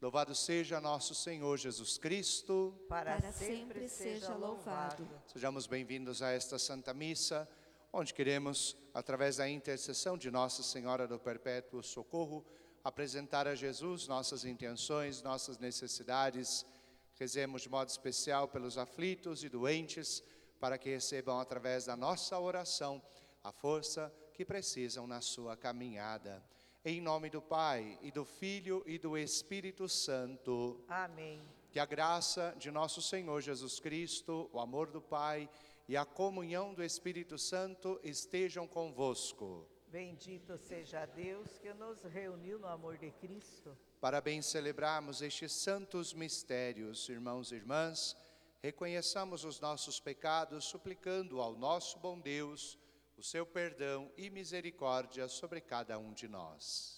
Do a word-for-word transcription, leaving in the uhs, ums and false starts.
Louvado seja nosso Senhor Jesus Cristo. Para, Para sempre seja louvado. Sejamos bem-vindos a esta Santa Missa, onde queremos, através da intercessão de Nossa Senhora do Perpétuo Socorro, apresentar a Jesus nossas intenções, nossas necessidades. Rezemos de modo especial pelos aflitos e doentes, para que recebam através da nossa oração a força que precisam na sua caminhada. Em nome do Pai, e do Filho, e do Espírito Santo. Amém. Que a graça de nosso Senhor Jesus Cristo, o amor do Pai e a comunhão do Espírito Santo estejam convosco. Bendito seja Deus que nos reuniu no amor de Cristo. Para bem celebrarmos estes santos mistérios, irmãos e irmãs, reconheçamos os nossos pecados, suplicando ao nosso bom Deus o seu perdão e misericórdia sobre cada um de nós.